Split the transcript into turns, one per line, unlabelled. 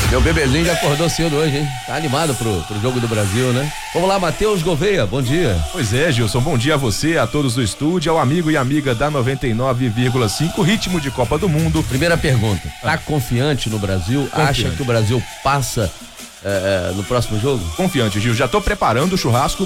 Meu bebezinho já acordou cedo hoje, hein? Tá animado pro jogo do Brasil, né? Vamos lá, Matheus Gouveia, bom dia.
Pois é, Gilson, bom dia a você, a todos do estúdio, ao amigo e amiga da 99,5, ritmo de Copa do Mundo.
Primeira pergunta, tá confiante no Brasil?
Confiante.
Acha que o Brasil passa no próximo jogo?
Confiante, Gil, já tô preparando o churrasco